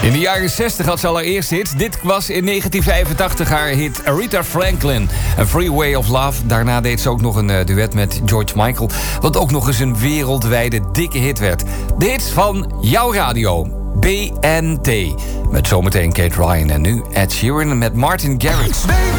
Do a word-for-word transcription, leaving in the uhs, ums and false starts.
In de jaren zestig had ze allereerst hits. Dit was in negentien vijfentachtig haar hit Aretha Franklin. A Free Way of Love. Daarna deed ze ook nog een uh, duet met George Michael. Wat ook nog eens een wereldwijde dikke hit werd. De hits van jouw radio. B N T. Met zometeen Kate Ryan en nu Ed Sheeran met Martin Garrix.